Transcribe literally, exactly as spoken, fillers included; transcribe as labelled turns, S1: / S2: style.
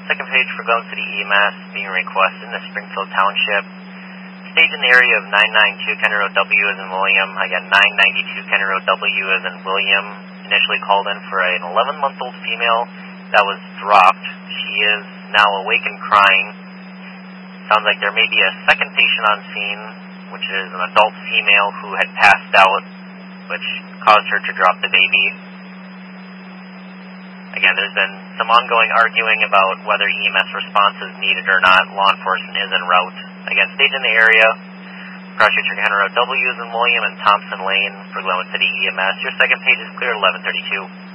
S1: second page for Glen City E M S being requested in the Springfield Township. Stage in the area of nine ninety-two County Road W as in William. Again, nine ninety-two County Road W as in William. Initially called in for an eleven-month-old female that was dropped. She is now awake and crying. Sounds like there may be a second patient on scene, which is an adult female who had passed out, which caused her to drop the baby. Again, there's been some ongoing arguing about whether E M S response is needed or not. Law enforcement is en route. Again, stage in the area. Cross Street County Road W is in William and Thompson Lane for Glenwood City E M S. Your second page is clear at eleven thirty-two.